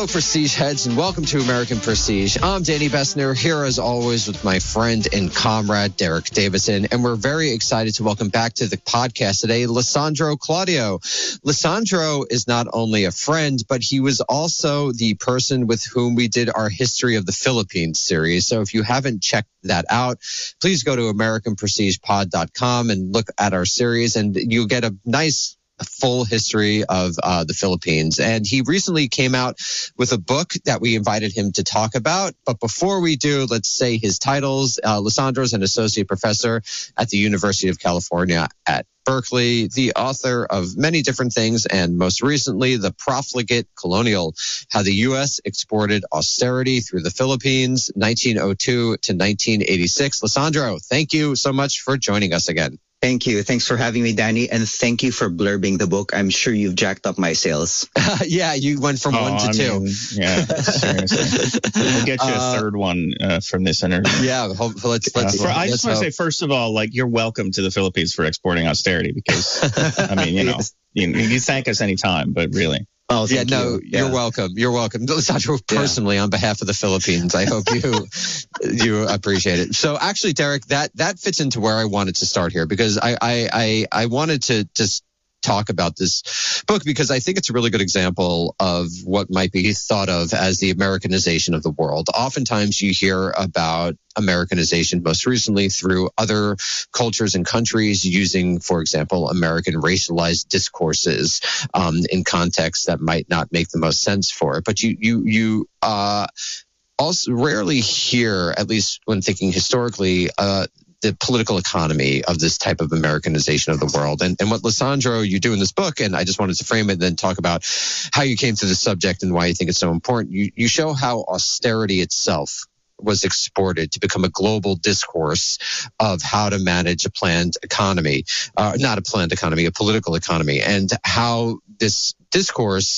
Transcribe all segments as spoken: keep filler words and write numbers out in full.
Hello, Prestige heads, and welcome to American Prestige. I'm Danny Bessner, here as always with my friend and comrade, Derek Davison, and we're very excited to welcome back to the podcast today, Lisandro Claudio. Lisandro is not only a friend, but he was also the person with whom we did our History of the Philippines series. So if you haven't checked that out, please go to american prestige pod dot com and look at our series, and you'll get a nice full history of uh, the Philippines. And he recently came out with a book that we invited him to talk about. But before we do, let's say his titles. Uh, Lisandro is an associate professor at the University of California at Berkeley, the author of many different things, and most recently, The Profligate Colonial, How the U S Exported Austerity Through the Philippines, nineteen oh two to nineteen eighty-six. Lisandro, thank you so much for joining us again. Thank you. Thanks for having me, Danny. And thank you for blurbing the book. I'm sure you've jacked up my sales. Yeah, you went from oh, one to I two. Mean, yeah, seriously. We'll get you a Uh, third one uh, from this interview. Yeah, hope, let's, let's, Uh, for, I let's just want to hope. say, first of all, like, you're welcome to the Philippines for exporting austerity because, I mean, you know, you, you thank us anytime, but really. Oh, Yeah, thank no, you. you're welcome. You're welcome. Lisandro, personally, on behalf of the Philippines, I hope you you appreciate it. So actually, Derek, that that fits into where I wanted to start here, because I I I, I wanted to just talk about this book because I think it's a really good example of what might be thought of as the Americanization of the world. Oftentimes you hear about Americanization most recently through other cultures and countries using, for example, American racialized discourses um, in contexts that might not make the most sense for it. But you you you uh, also rarely hear, at least when thinking historically, uh, the political economy of this type of Americanization of the world. And, and what, Lisandro, you do in this book, and I just wanted to frame it and then talk about how you came to the subject and why you think it's so important. You, you show how austerity itself was exported to become a global discourse of how to manage a planned economy, uh, not a planned economy, a political economy, and how this discourse,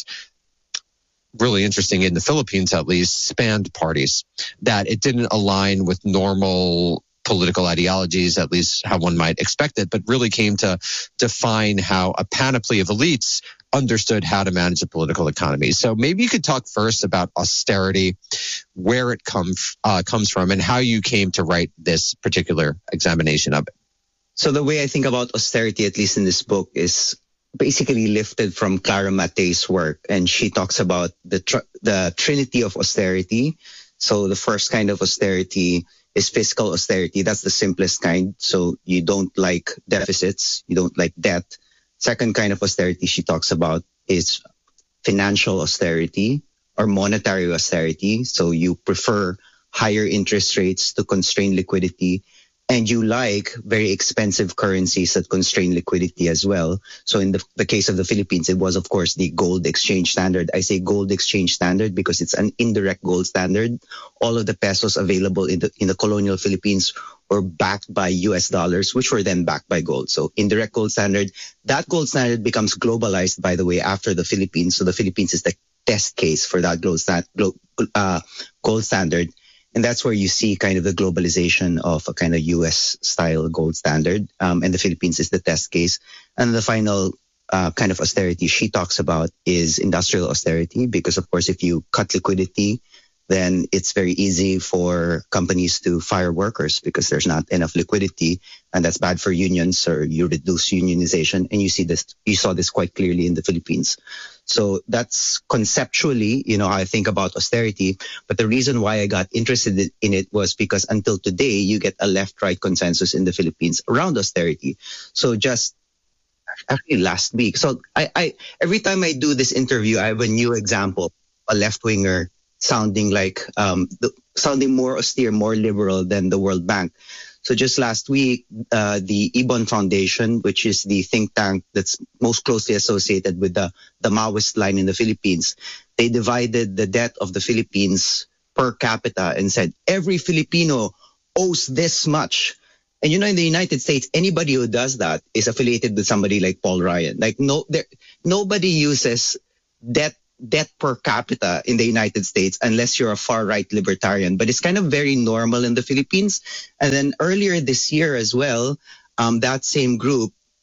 really interesting in the Philippines at least, spanned parties, that it didn't align with normal political ideologies, at least how one might expect it, but really came to define how a panoply of elites understood how to manage a political economy. So maybe you could talk first about austerity, where it come, uh, comes from, and how you came to write this particular examination of it. So the way I think about austerity, at least in this book, is basically lifted from Clara Matei's work. And she talks about the tr- the trinity of austerity. So the first kind of austerity is fiscal austerity. That's the simplest kind. So you don't like deficits, you don't like debt. Second kind of austerity she talks about is financial austerity or monetary austerity. So you prefer higher interest rates to constrain liquidity, and you like very expensive currencies that constrain liquidity as well. So in the, the case of the Philippines, it was, of course, the gold exchange standard. I say gold exchange standard because it's an indirect gold standard. All of the pesos available in the, in the colonial Philippines were backed by U S dollars, which were then backed by gold. So indirect gold standard. That gold standard becomes globalized, by the way, after the Philippines. So the Philippines is the test case for that gold, sta- uh, gold standard. And that's where you see kind of the globalization of a kind of U S-style gold standard. Um, and the Philippines is the test case. And the final uh, kind of austerity she talks about is industrial austerity, because, of course, if you cut liquidity, then it's very easy for companies to fire workers because there's not enough liquidity, and that's bad for unions, or you reduce unionization. And you see this, you saw this quite clearly in the Philippines. So that's conceptually, you know, how I think about austerity. But the reason why I got interested in it was because until today, you get a left-right consensus in the Philippines around austerity. So just actually last week, so I, I every time I do this interview, I have a new example, a left-winger sounding like um, the, sounding more austere, more liberal than the World Bank. So just last week, uh, the Ibon Foundation, which is the think tank that's most closely associated with the, the Maoist line in the Philippines, they divided the debt of the Philippines per capita and said every Filipino owes this much. And you know, in the United States, anybody who does that is affiliated with somebody like Paul Ryan. Like no, there, nobody uses debt debt per capita in the United States unless you're a far-right libertarian. But it's kind of very normal in the Philippines. And then earlier this year as well, um, that same group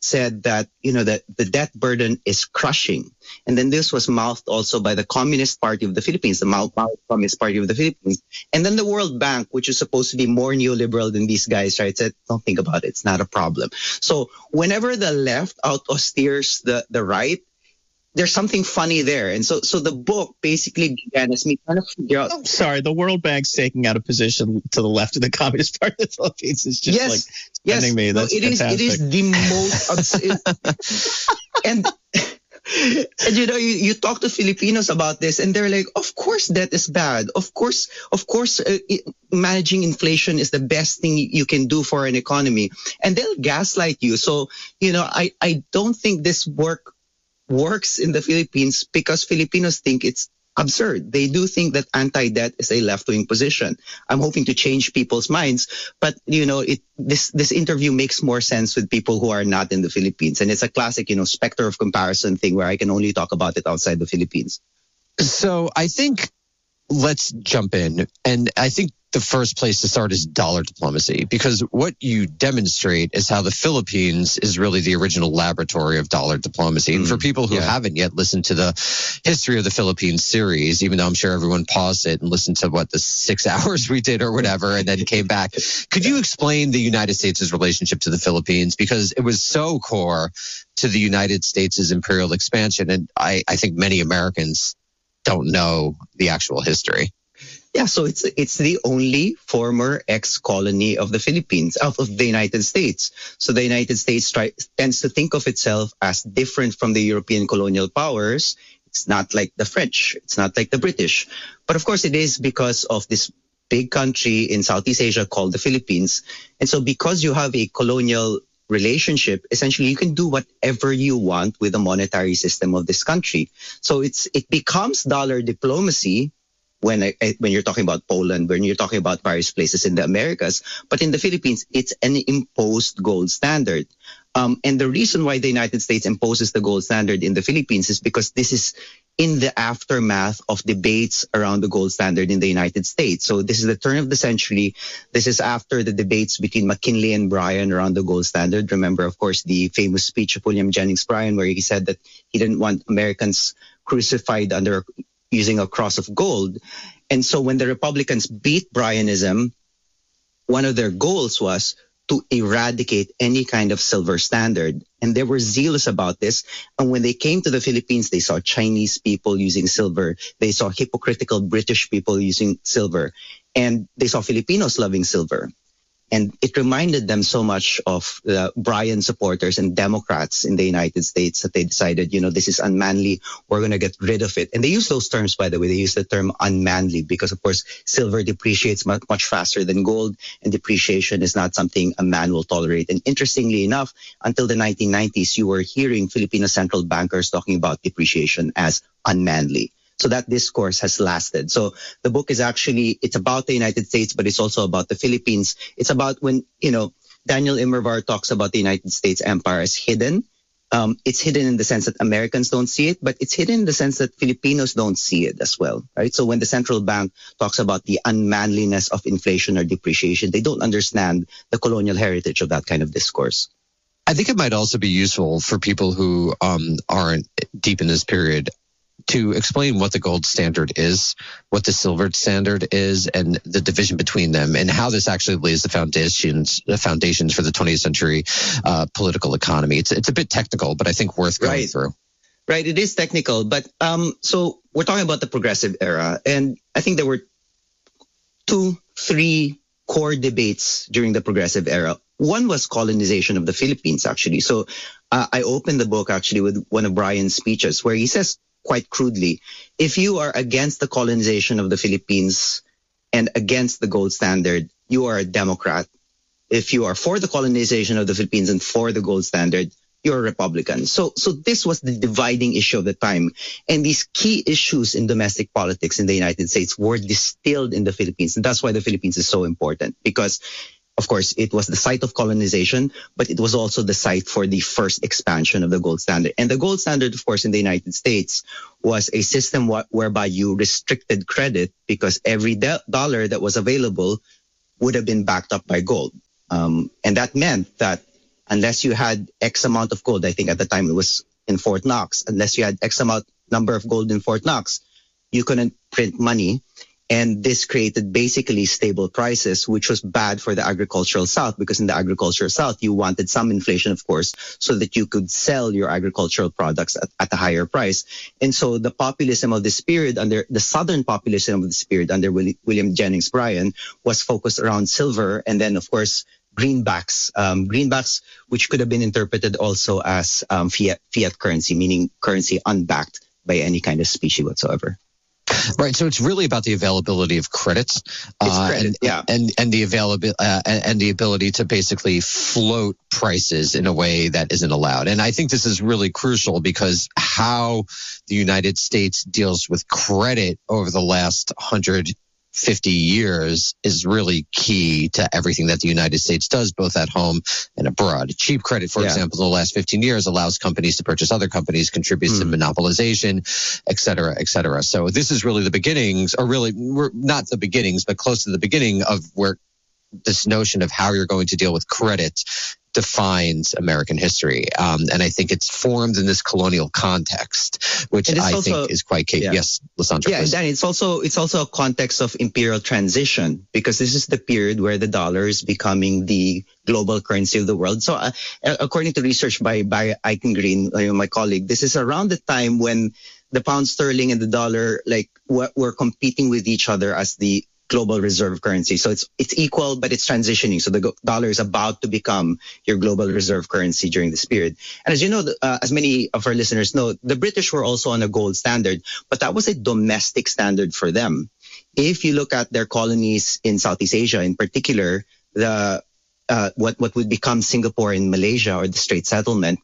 said that, you know, that the debt burden is crushing. And then this was mouthed also by the Communist Party of the Philippines, the Mao Communist Party of the Philippines. And then the World Bank, which is supposed to be more neoliberal than these guys, right, said, don't think about it. It's not a problem. So whenever the left out austerize the, the right, there's something funny there. And so so the book basically began as me trying to figure out. I'm sorry, the World Bank's taking out a position to the left of the Communist Party of the Philippines is just yes, like sending yes, me. That's no, it is, fantastic. it is the most and and you know you, you talk to Filipinos about this and they're like, of course debt is bad. Of course, of course uh, it, managing inflation is the best thing you can do for an economy. And they'll gaslight you. So, you know, I, I don't think this work works in the Philippines because Filipinos think it's absurd. They do think that anti-debt is a left-wing position. I'm hoping to change people's minds, but you know, it this this interview makes more sense with people who are not in the Philippines, and it's a classic, you know, specter of comparison thing where I can only talk about it outside the Philippines. So I think let's jump in, and I think the first place to start is dollar diplomacy, because what you demonstrate is how the Philippines is really the original laboratory of dollar diplomacy. Mm, and for people who yeah. haven't yet listened to the History of the Philippines series, even though I'm sure everyone paused it and listened to what the six hours we did or whatever, and then came back, could you explain the United States' relationship to the Philippines? Because it was so core to the United States' imperial expansion. And I, I think many Americans don't know the actual history. Yeah, so it's it's the only former ex-colony of the Philippines, of, of the United States. So the United States try, tends to think of itself as different from the European colonial powers. It's not like the French. It's not like the British. But of course, it is because of this big country in Southeast Asia called the Philippines. And so because you have a colonial relationship, essentially you can do whatever you want with the monetary system of this country. So it's it becomes dollar diplomacy when I, when you're talking about Poland, when you're talking about various places in the Americas. But in the Philippines, it's an imposed gold standard. Um, and the reason why the United States imposes the gold standard in the Philippines is because this is in the aftermath of debates around the gold standard in the United States. So this is the turn of the century. This is after the debates between McKinley and Bryan around the gold standard. Remember, of course, the famous speech of William Jennings Bryan, where he said that he didn't want Americans crucified under using a cross of gold. And so when the Republicans beat Bryanism, one of their goals was to eradicate any kind of silver standard. And they were zealous about this. And when they came to the Philippines, they saw Chinese people using silver. They saw hypocritical British people using silver. And they saw Filipinos loving silver. And it reminded them so much of the Bryan supporters and Democrats in the United States that they decided, you know, this is unmanly. We're going to get rid of it. And they use those terms, by the way. They use the term unmanly because, of course, silver depreciates much, much faster than gold. And depreciation is not something a man will tolerate. And interestingly enough, until the nineteen nineties, you were hearing Filipino central bankers talking about depreciation as unmanly. So that discourse has lasted. So the book is actually, it's about the United States, but it's also about the Philippines. It's about when, you know, Daniel Immerwahr talks about the United States empire as hidden. Um, it's hidden in the sense that Americans don't see it, but it's hidden in the sense that Filipinos don't see it as well, right? So when the central bank talks about the unmanliness of inflation or depreciation, they don't understand the colonial heritage of that kind of discourse. I think it might also be useful for people who um, aren't deep in this period to explain what the gold standard is, what the silver standard is, and the division between them, and how this actually lays the foundations the foundations for the twentieth century uh, political economy. It's it's a bit technical, but I think worth going right. through. Right, it is technical, but um, so we're talking about the progressive era, and I think there were two, three core debates during the progressive era. One was colonization of the Philippines, actually. So uh, I opened the book actually with one of Bryan's speeches where he says, quite crudely, if you are against the colonization of the Philippines and against the gold standard, you are a Democrat. If you are for the colonization of the Philippines and for the gold standard, you're a Republican. So, so this was the dividing issue of the time. And these key issues in domestic politics in the United States were distilled in the Philippines. And that's why the Philippines is so important, because of course, it was the site of colonization, but it was also the site for the first expansion of the gold standard. And the gold standard, of course, in the United States was a system wh- whereby you restricted credit because every de- dollar that was available would have been backed up by gold. Um, and that meant that unless you had X amount of gold. I think at the time it was in Fort Knox. Unless you had X amount number of gold in Fort Knox, you couldn't print money. And this created basically stable prices, which was bad for the agricultural South, because in the agricultural South, you wanted some inflation, of course, so that you could sell your agricultural products at, at a higher price. And so the populism of this period, under the Southern populism of this period under William Jennings Bryan, was focused around silver and then, of course, greenbacks, um, greenbacks, which could have been interpreted also as um, fiat, fiat currency, meaning currency unbacked by any kind of specie whatsoever. Right, so it's really about the availability of credits, uh, credit, and, yeah. and and the availability uh, and, and the ability to basically float prices in a way that isn't allowed. And I think this is really crucial, because how the United States deals with credit over the last one hundred fifty years is really key to everything that the United States does, both at home and abroad. Cheap credit, for yeah. example, in the last fifteen years allows companies to purchase other companies, contributes mm. to monopolization, et cetera, et cetera. So this is really the beginnings, or really we're not the beginnings, but close to the beginning of where this notion of how you're going to deal with credit defines American history. Um, and I think it's formed in this colonial context, which I also think is quite key. Yeah. Yes, Lisandro. Yeah, please. And it's also it's also a context of imperial transition, because this is the period where the dollar is becoming the global currency of the world. So uh, according to research by Barry Eichengreen, uh, my colleague, this is around the time when the pound sterling and the dollar like were competing with each other as the global reserve currency. So it's it's equal, but it's transitioning. So the dollar is about to become your global reserve currency during this period. And as you know, uh, as many of our listeners know, the British were also on a gold standard, but that was a domestic standard for them. If you look at their colonies in Southeast Asia, in particular, the uh, what what would become Singapore and Malaysia, or the Strait Settlement,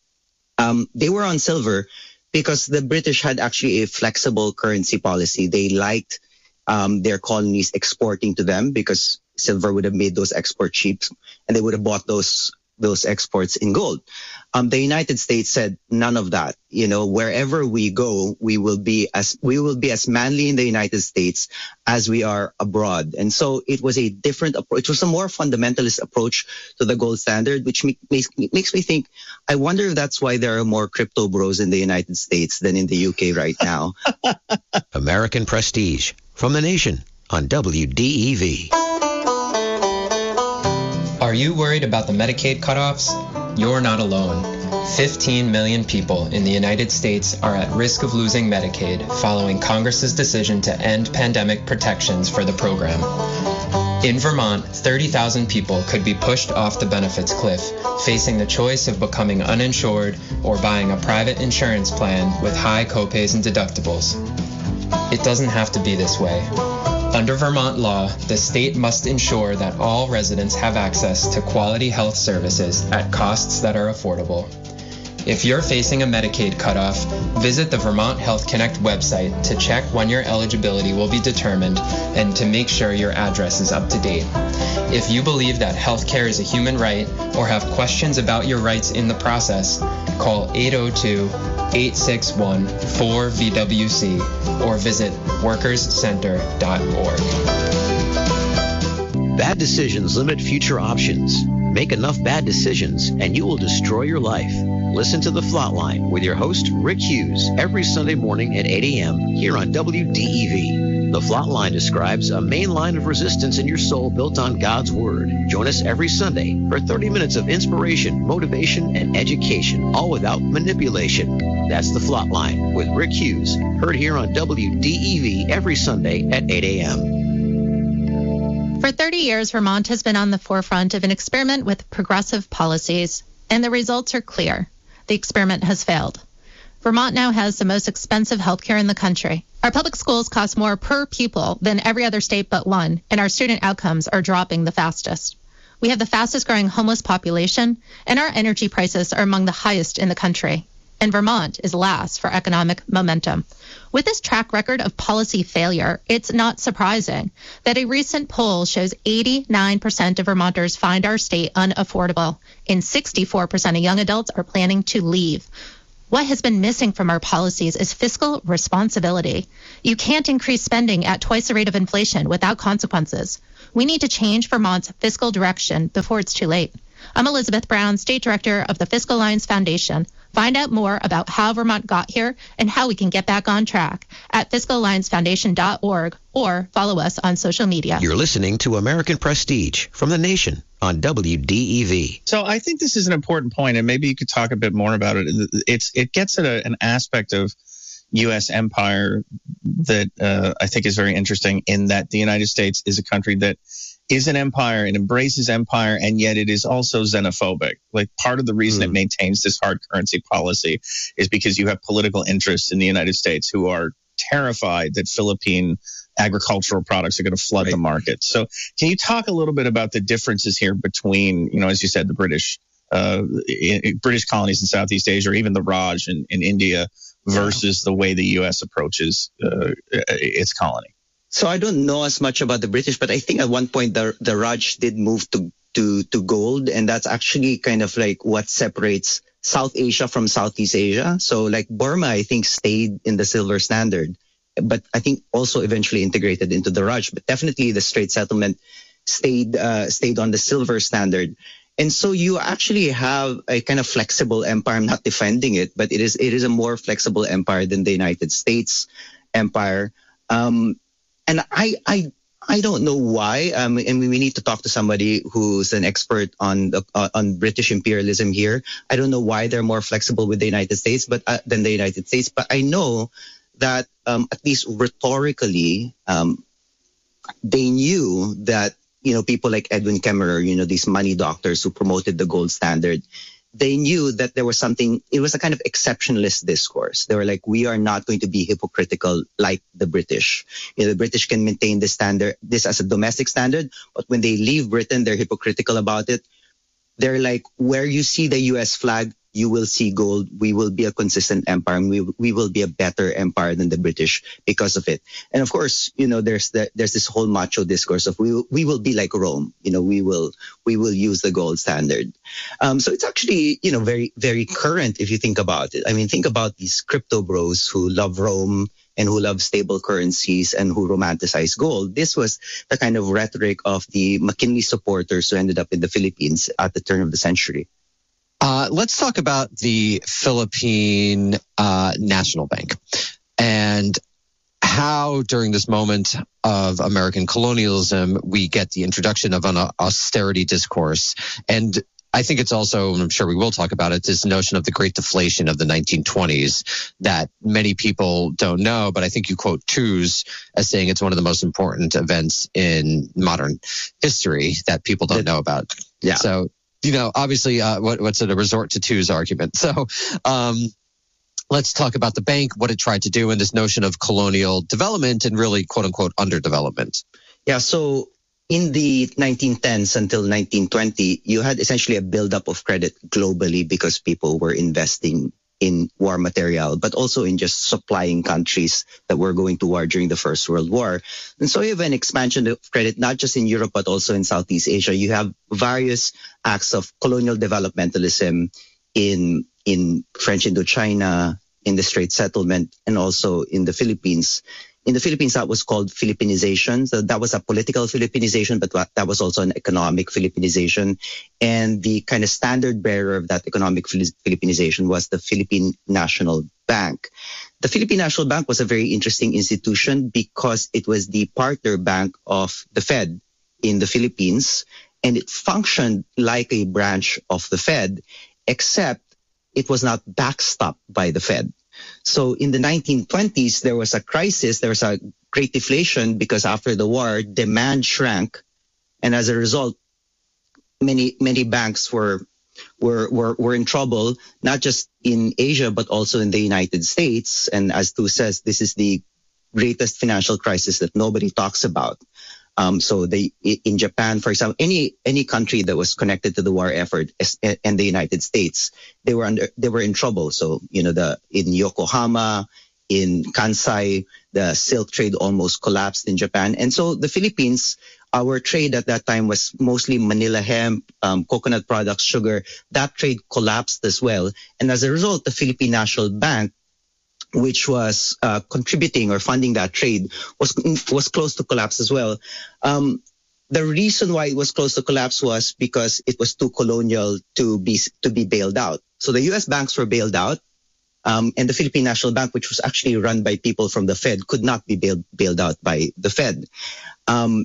um, they were on silver because the British had actually a flexible currency policy. They liked Um, their colonies exporting to them, because silver would have made those exports cheap, and they would have bought those those exports in gold. Um, the United States said none of that. You know, wherever we go, we will be as we will be as manly in the United States as we are abroad. And so it was a different approach. It was a more fundamentalist approach to the gold standard, which make, makes makes me think. I wonder if that's why there are more crypto bros in the United States than in the U K right now. American Prestige. From The Nation on W D E V. Are you worried about the Medicaid cutoffs? You're not alone. fifteen million people in the United States are at risk of losing Medicaid following Congress's decision to end pandemic protections for the program. In Vermont, thirty thousand people could be pushed off the benefits cliff, facing the choice of becoming uninsured or buying a private insurance plan with high copays and deductibles. It doesn't have to be this way. Under Vermont law, the state must ensure that all residents have access to quality health services at costs that are affordable. If you're facing a Medicaid cutoff, visit the Vermont Health Connect website to check when your eligibility will be determined and to make sure your address is up to date. If you believe that healthcare is a human right or have questions about your rights in the process, call eight oh two, eight six one, four V W C or visit workers center dot org. Bad decisions limit future options. Make enough bad decisions and you will destroy your life. Listen to The Flatline with your host, Rick Hughes, every Sunday morning at eight a.m. here on W D E V. The Flatline describes a main line of resistance in your soul built on God's Word. Join us every Sunday for thirty minutes of inspiration, motivation, and education, all without manipulation. That's The Flatline with Rick Hughes, heard here on W D E V every Sunday at eight a.m. For thirty years, Vermont has been on the forefront of an experiment with progressive policies, and the results are clear. The experiment has failed. Vermont now has the most expensive health care in the country. Our public schools cost more per pupil than every other state but one, and our student outcomes are dropping the fastest. We have the fastest growing homeless population, and our energy prices are among the highest in the country. And Vermont is last for economic momentum. With this track record of policy failure, it's not surprising that a recent poll shows eighty-nine percent of Vermonters find our state unaffordable, and sixty-four percent of young adults are planning to leave. What has been missing from our policies is fiscal responsibility. You can't increase spending at twice the rate of inflation without consequences. We need to change Vermont's fiscal direction before it's too late. I'm Elizabeth Brown, State Director of the Fiscal Alliance Foundation. Find out more about how Vermont got here and how we can get back on track at fiscal alliance foundation dot org or follow us on social media. You're listening to American Prestige from The Nation on W D E V. So I think this is an important point, and maybe you could talk a bit more about it. It's It gets at a, an aspect of U S empire that uh, I think is very interesting, in that the United States is a country that is an empire and embraces empire, and yet it is also xenophobic. Like, part of the reason mm. it maintains this hard currency policy is because you have political interests in the United States who are terrified that Philippine agricultural products are going to flood right. the market. So can you talk a little bit about the differences here between, you know, as you said, the British uh, British colonies in Southeast Asia, or even the Raj in, in India, versus the way the U S approaches uh, its colony? So I don't know as much about the British, but I think at one point the the Raj did move to, to, to gold, and that's actually kind of like what separates South Asia from Southeast Asia. So like Burma, I think, stayed in the silver standard, but I think also eventually integrated into the Raj. But definitely the Strait Settlement stayed uh, stayed on the silver standard. And so you actually have a kind of flexible empire. I'm not defending it, but it is it is a more flexible empire than the United States empire. Um, And I, I, I don't know why. Um, and we need to talk to somebody who's an expert on the, uh, on British imperialism here. I don't know why they're more flexible with the United States, but uh, than the United States. But I know that um, at least rhetorically, um, they knew that, you know, people like Edwin Kemmerer, you know, these money doctors who promoted the gold standard, they knew that there was something, it was a kind of exceptionalist discourse. They were like, we are not going to be hypocritical like the British. You know, the British can maintain this standard, this as a domestic standard, but when they leave Britain, they're hypocritical about it. They're like, where you see the U S flag, you will see gold. We will be a consistent empire, and we we will be a better empire than the British because of it. And of course, you know, there's the, there's this whole macho discourse of we we will be like Rome. You know, we will we will use the gold standard. Um, so it's actually, you know, very very current if you think about it. I mean, think about these crypto bros who love Rome and who love stable currencies and who romanticize gold. This was the kind of rhetoric of the McKinley supporters who ended up in the Philippines at the turn of the century. Uh, let's talk about the Philippine uh, National Bank and how during this moment of American colonialism, we get the introduction of an austerity discourse. And I think it's also, and I'm sure we will talk about it, this notion of the Great Deflation of the nineteen twenties that many people don't know, but I think you quote Tooze as saying it's one of the most important events in modern history that people don't know about. Yeah. So, you know, obviously, uh, what, what's it, a resort to Tooze argument. So um, let's talk about the bank, what it tried to do, and this notion of colonial development and really, quote unquote, underdevelopment. Yeah, so in the nineteen tens until nineteen twenty, you had essentially a buildup of credit globally because people were investing in war material, but also in just supplying countries that were going to war during the First World War. And so you have an expansion of credit, not just in Europe, but also in Southeast Asia. You have various acts of colonial developmentalism in, in French Indochina, in the Strait Settlement, and also in the Philippines. In the Philippines, that was called Philippinization. So that was a political Philippinization, but that was also an economic Philippinization. And the kind of standard bearer of that economic Philippinization was the Philippine National Bank. The Philippine National Bank was a very interesting institution because it was the partner bank of the Fed in the Philippines, and it functioned like a branch of the Fed, except it was not backstopped by the Fed. So in the nineteen twenties, there was a crisis. There was a great deflation because after the war, demand shrank. And as a result, many, many banks were, were, were, were in trouble, not just in Asia, but also in the United States. And as Tu says, this is the greatest financial crisis that nobody talks about. Um, so they, in Japan, for example, any any country that was connected to the war effort and the United States, they were under they were in trouble. So you know, the in Yokohama, in Kansai, the silk trade almost collapsed in Japan. And so the Philippines, our trade at that time was mostly Manila hemp, um, coconut products, sugar. That trade collapsed as well. And as a result, the Philippine National Bank, which was uh, contributing or funding that trade, was was close to collapse as well. Um, the reason why it was close to collapse was because it was too colonial to be to be bailed out. So the U S banks were bailed out, um, and the Philippine National Bank, which was actually run by people from the Fed, could not be bailed bailed out by the Fed. Um,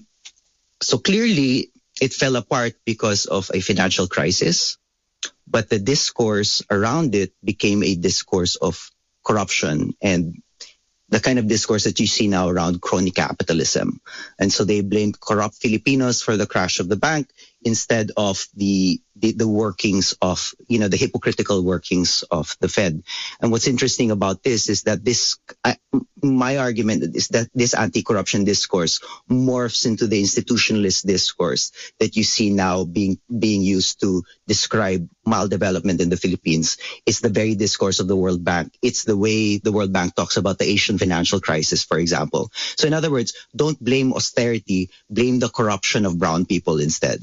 so clearly, it fell apart because of a financial crisis, but the discourse around it became a discourse of corruption and the kind of discourse that you see now around crony capitalism. And so they blamed corrupt Filipinos for the crash of the bank instead of the, the the workings of, you know, the hypocritical workings of the Fed. And what's interesting about this is that this, I, my argument is that this anti-corruption discourse morphs into the institutionalist discourse that you see now being being used to describe maldevelopment in the Philippines. It's the very discourse of the World Bank. It's the way the World Bank talks about the Asian financial crisis, for example. So in other words, don't blame austerity, blame the corruption of brown people instead.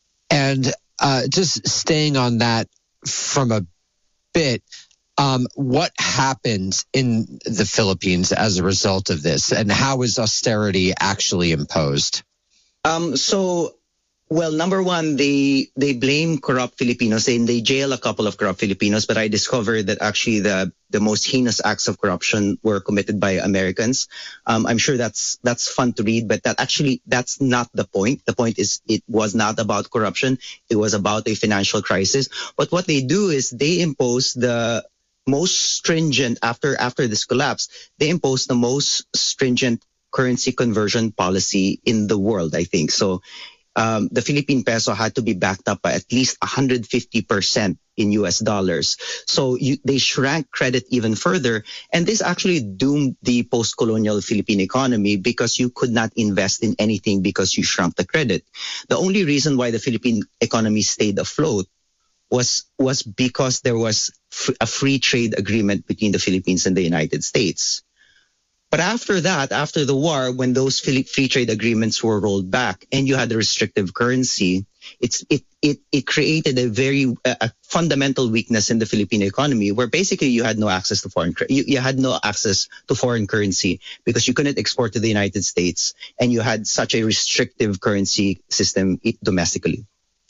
And uh, just staying on that from a bit, um, what happened in the Philippines as a result of this, and how is austerity actually imposed? Um, so, well, number one, they they blame corrupt Filipinos and they jail a couple of corrupt Filipinos. But I discovered that actually the the most heinous acts of corruption were committed by Americans. Um, I'm sure that's that's fun to read, but that actually that's not the point. The point is it was not about corruption. It was about a financial crisis. But what they do is they impose the most stringent after after this collapse. They impose the most stringent currency conversion policy in the world, I think. So. Um, the Philippine peso had to be backed up by at least one hundred fifty percent in U S dollars. So you, they shrank credit even further. And this actually doomed the post-colonial Philippine economy because you could not invest in anything because you shrunk the credit. The only reason why the Philippine economy stayed afloat was, was because there was f- a free trade agreement between the Philippines and the United States. But after that, after the war, when those free trade agreements were rolled back and you had a restrictive currency, it's, it, it, it created a very a fundamental weakness in the Philippine economy where basically you had no access to foreign you, you had no access to foreign currency because you couldn't export to the United States and you had such a restrictive currency system domestically.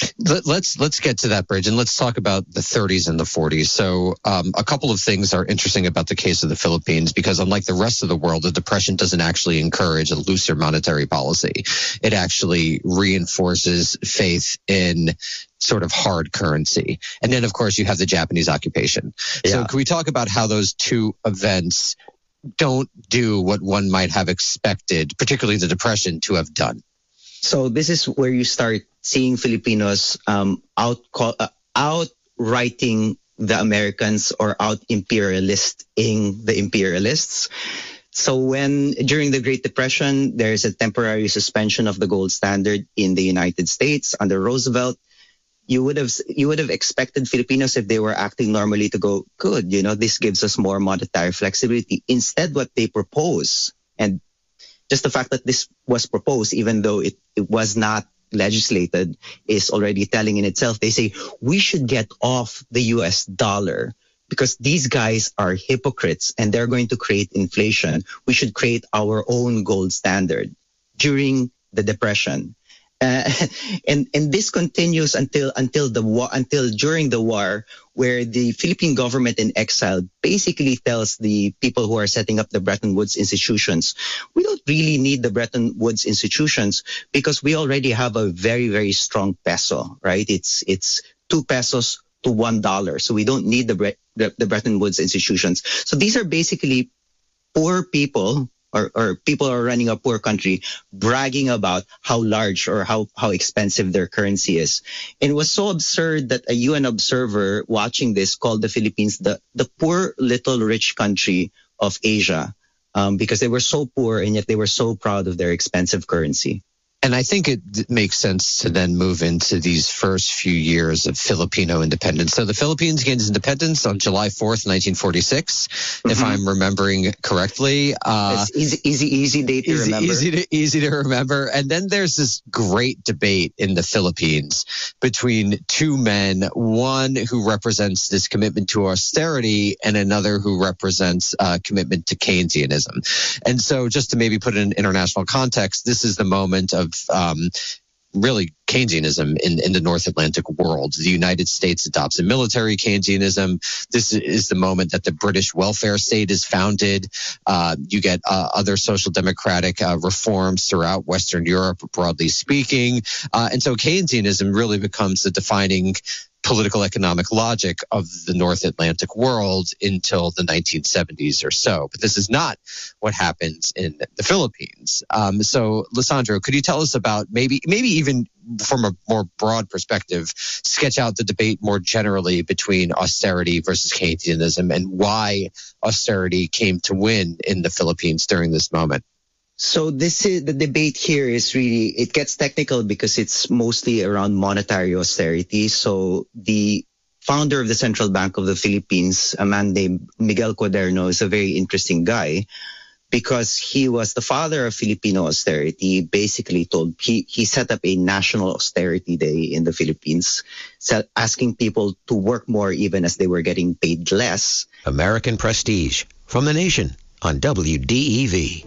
Let's let's get to that, Bridge, and let's talk about the thirties and the forties. So um, a couple of things are interesting about the case of the Philippines because unlike the rest of the world, the Depression doesn't actually encourage a looser monetary policy. It actually reinforces faith in sort of hard currency. And then, of course, you have the Japanese occupation. Yeah. So can we talk about how those two events don't do what one might have expected, particularly the Depression, to have done? So this is where you start seeing Filipinos um, out uh, outwriting the Americans or out imperialisting the imperialists. So when during the Great Depression, there is a temporary suspension of the gold standard in the United States under Roosevelt. You would have you would have expected Filipinos, if they were acting normally, to go, good, you know, this gives us more monetary flexibility. Instead, what they propose, and just the fact that this was proposed, even though it, it was not legislated, is already telling in itself. They say we should get off the U S dollar because these guys are hypocrites and they're going to create inflation. We should create our own gold standard during the Depression. Uh, and and this continues until until the war until during the war, where the Philippine government in exile basically tells the people who are setting up the Bretton Woods institutions, we don't really need the Bretton Woods institutions because we already have a very very strong peso, right? It's it's two pesos to one dollar, so we don't need the Bre- the, the Bretton Woods institutions. So these are basically poor people. Or, or people are running a poor country bragging about how large or how, how expensive their currency is. And it was so absurd that a U N observer watching this called the Philippines the, the poor little rich country of Asia um, because they were so poor and yet they were so proud of their expensive currency. And I think it makes sense to then move into these first few years of Filipino independence. So the Philippines gained its independence on July fourth, nineteen forty-six, mm-hmm. if I'm remembering correctly. Uh, it's easy, easy, easy date to easy, remember. Easy to, easy to remember. And then there's this great debate in the Philippines between two men, one who represents this commitment to austerity and another who represents uh, commitment to Keynesianism. And so just to maybe put it in international context, this is the moment of Um, really Keynesianism in, in the North Atlantic world. The United States adopts a military Keynesianism. This is the moment that the British welfare state is founded. Uh, you get uh, other social democratic uh, reforms throughout Western Europe, broadly speaking. Uh, and so Keynesianism really becomes the defining political economic logic of the North Atlantic world until the nineteen seventies or so. But this is not what happens in the Philippines. Um, so, Lisandro, could you tell us about maybe, maybe even from a more broad perspective, sketch out the debate more generally between austerity versus Keynesianism and why austerity came to win in the Philippines during this moment? So this is the debate here is really, it gets technical because it's mostly around monetary austerity. So the founder of the Central Bank of the Philippines, a man named Miguel Cuaderno, is a very interesting guy because he was the father of Filipino austerity. Basically told, he, he set up a national austerity day in the Philippines, asking people to work more even as they were getting paid less. American Prestige from The Nation on W D E V.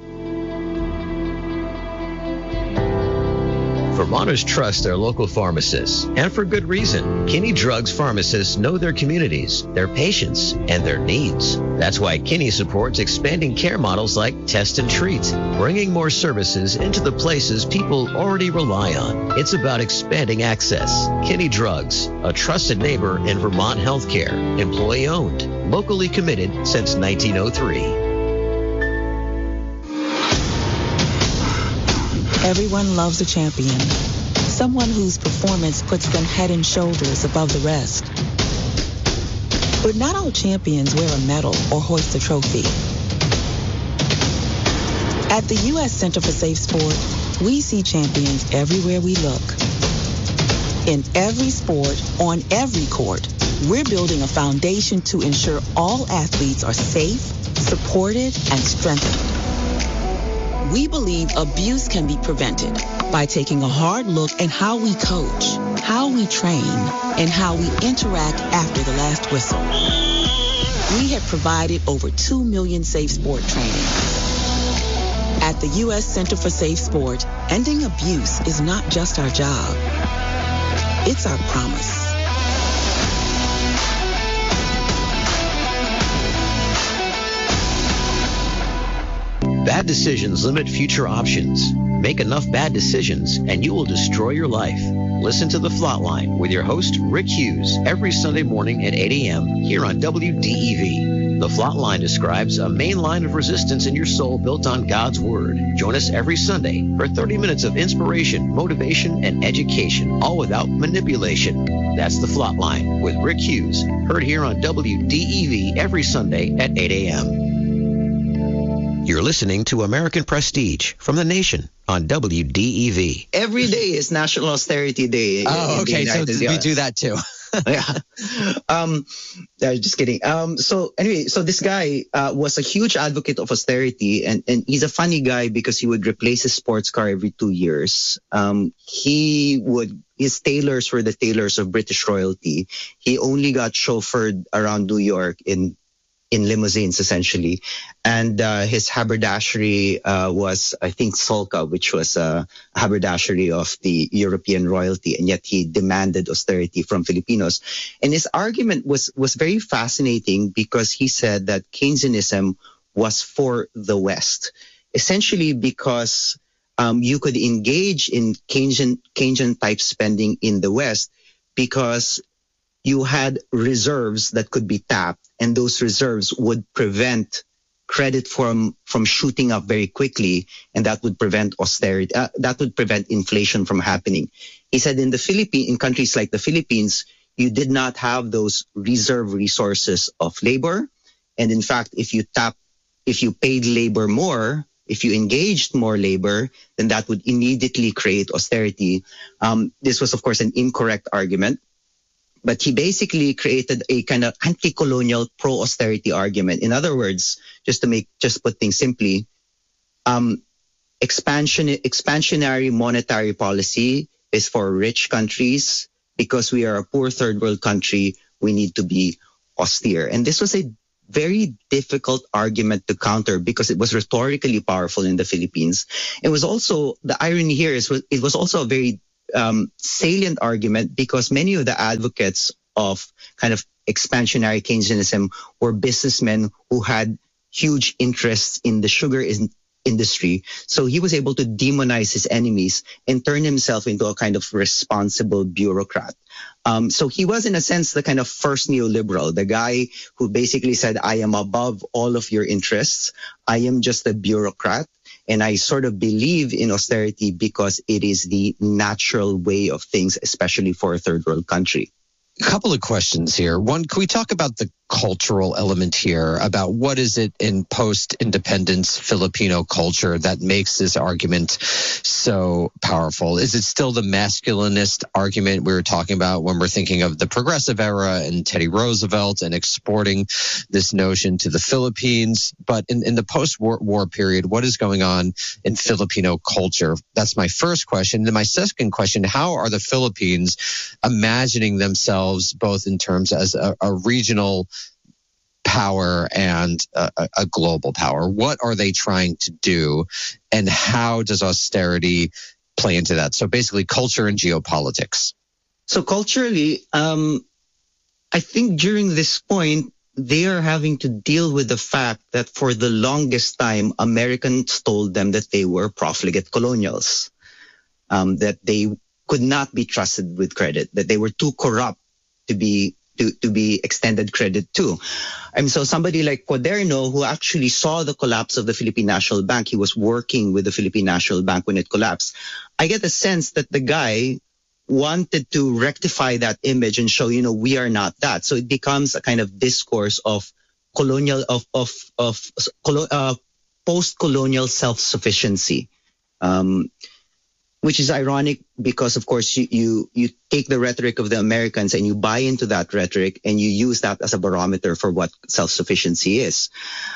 Vermonters trust their local pharmacists, and for good reason. Kinney Drugs pharmacists know their communities, their patients, and their needs. That's why Kinney supports expanding care models like Test and Treat, bringing more services into the places people already rely on. It's about expanding access. Kinney Drugs, a trusted neighbor in Vermont healthcare, employee-owned, locally committed since nineteen oh three. Everyone loves a champion, someone whose performance puts them head and shoulders above the rest. But not all champions wear a medal or hoist a trophy. At the U S Center for Safe Sport, we see champions everywhere we look. In every sport, on every court, we're building a foundation to ensure all athletes are safe, supported, and strengthened. We believe abuse can be prevented by taking a hard look at how we coach, how we train, and how we interact after the last whistle. We have provided over two million safe sport trainings. At the U S Center for Safe Sport, ending abuse is not just our job. It's our promise. Bad decisions limit future options. Make enough bad decisions and you will destroy your life. Listen to The Flatline with your host, Rick Hughes, every Sunday morning at eight a.m. here on W D E V. The Flatline describes a main line of resistance in your soul built on God's Word. Join us every Sunday for thirty minutes of inspiration, motivation, and education, all without manipulation. That's The Flatline with Rick Hughes, heard here on W D E V every Sunday at eight a.m. You're listening to American Prestige from The Nation on W D E V. Every day is National Austerity Day. Oh, okay. So we do that too. yeah. Um, uh, just kidding. Um, so anyway, so this guy uh, was a huge advocate of austerity, and, and he's a funny guy because he would replace his sports car every two years. Um, he would, his tailors were the tailors of British royalty. He only got chauffeured around New York in in limousines, essentially. And uh, his haberdashery uh, was, I think, Solca, which was a haberdashery of the European royalty. And yet he demanded austerity from Filipinos. And his argument was, was very fascinating because he said that Keynesianism was for the West, essentially because um, you could engage in Keynesian, Keynesian type spending in the West because you had reserves that could be tapped, and those reserves would prevent credit from from shooting up very quickly, and that would prevent austerity. Uh, that would prevent inflation from happening. He said in the Philippines, in countries like the Philippines, you did not have those reserve resources of labor, and in fact, if you tap, if you paid labor more, if you engaged more labor, then that would immediately create austerity. Um, this was, of course, an incorrect argument. But he basically created a kind of anti-colonial pro-austerity argument. In other words, just to make, just put things simply, um, expansion, expansionary monetary policy is for rich countries. Because we are a poor third world country, we need to be austere. And this was a very difficult argument to counter because it was rhetorically powerful in the Philippines. It was also, the irony here is it was also a very um, salient argument because many of the advocates of kind of expansionary Keynesianism were businessmen who had huge interests in the sugar in- industry. So he was able to demonize his enemies and turn himself into a kind of responsible bureaucrat. Um, so he was, in a sense, the kind of first neoliberal, the guy who basically said, I am above all of your interests. I am just a bureaucrat. And I sort of believe in austerity because it is the natural way of things, especially for a third world country. A couple of questions here. One, can we talk about the cultural element here, about what is it in post-independence Filipino culture that makes this argument so powerful? Is it still the masculinist argument we were talking about when we're thinking of the progressive era and Teddy Roosevelt and exporting this notion to the Philippines? But in, in the post-war war period, what is going on in Filipino culture? That's my first question. And then my second question, how are the Philippines imagining themselves both in terms as a, a regional power and a, a global power? What are they trying to do, and how does austerity play into that? So basically culture and geopolitics. So culturally, um, I think during this point, they are having to deal with the fact that for the longest time, Americans told them that they were profligate colonials, um, that they could not be trusted with credit, that they were too corrupt to be to, to be extended credit to. And so somebody like Cuaderno, who actually saw the collapse of the Philippine National Bank, he was working with the Philippine National Bank when it collapsed. I get the sense that the guy wanted to rectify that image and show, you know, we are not that. So it becomes a kind of discourse of colonial, of, of, of uh, post-colonial self-sufficiency. Um, Which is ironic because, of course, you, you you take the rhetoric of the Americans and you buy into that rhetoric and you use that as a barometer for what self-sufficiency is.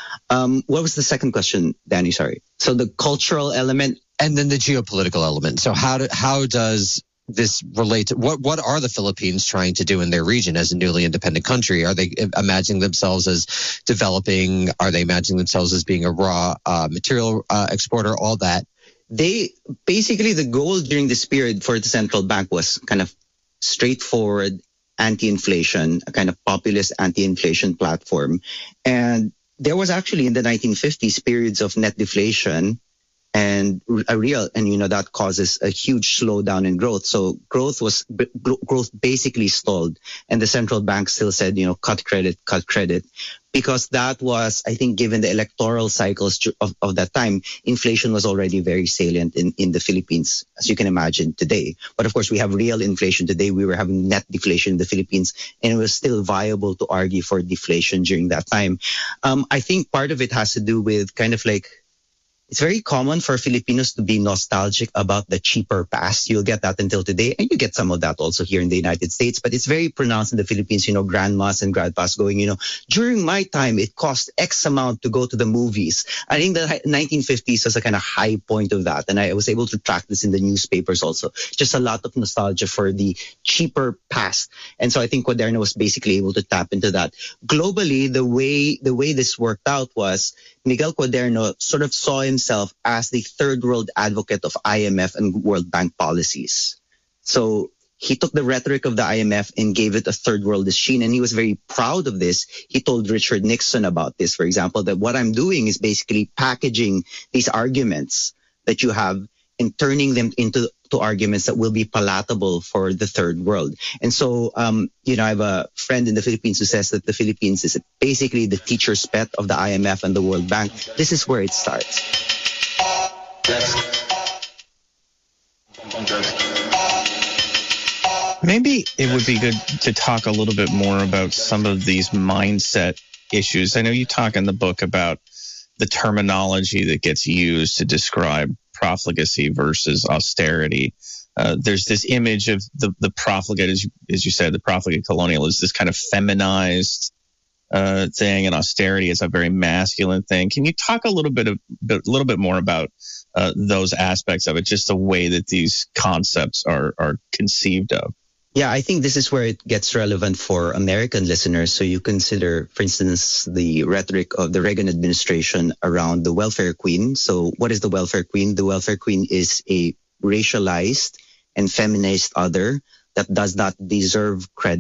Um, what was the second question, Danny? Sorry. So the cultural element. And then the geopolitical element. So how do, how does this relate to what, what are the Philippines trying to do in their region as a newly independent country? Are they imagining themselves as developing? Are they imagining themselves as being a raw uh, material uh, exporter? All that. They basically, the goal during this period for the central bank was kind of straightforward anti-inflation, a kind of populist anti-inflation platform. And there was actually in the nineteen fifties periods of net deflation and a real, and you know, that causes a huge slowdown in growth. So growth was, growth basically stalled. And the central bank still said, you know, cut credit, cut credit. Because that was, I think, given the electoral cycles of, of that time, inflation was already very salient in, in the Philippines, as you can imagine today. But of course, we have real inflation today. We were having net deflation in the Philippines, and it was still viable to argue for deflation during that time. Um, I think part of it has to do with kind of like, it's very common for Filipinos to be nostalgic about the cheaper past. You'll get that until today, and you get some of that also here in the United States. But it's very pronounced in the Philippines, you know, grandmas and grandpas going, you know, during my time, it cost X amount to go to the movies. I think the nineteen fifties was a kind of high point of that. And I was able to track this in the newspapers also. Just a lot of nostalgia for the cheaper past. And so I think Cuaderno was basically able to tap into that. Globally, the way the way this worked out was Miguel Cuaderno sort of saw himself as the third world advocate of I M F and World Bank policies. So he took the rhetoric of the I M F and gave it a third world sheen, and he was very proud of this. He told Richard Nixon about this, for example, that what I'm doing is basically packaging these arguments that you have and turning them into to arguments that will be palatable for the third world. And so, um, you know, I have a friend in the Philippines who says that the Philippines is basically the teacher's pet of the I M F and the World Bank. This is where it starts. Maybe it would be good to talk a little bit more about some of these mindset issues. I know you talk in the book about the terminology that gets used to describe profligacy versus austerity. Uh, there's this image of the, the profligate, as you, as you said, the profligate colonial is this kind of feminized uh, thing, and austerity is a very masculine thing. Can you talk a little bit of, a little bit more about uh, those aspects of it, just the way that these concepts are are conceived of? Yeah, I think this is where it gets relevant for American listeners. So you consider, for instance, the rhetoric of the Reagan administration around the welfare queen. So what is the welfare queen? The welfare queen is a racialized and feminized other that does not deserve credit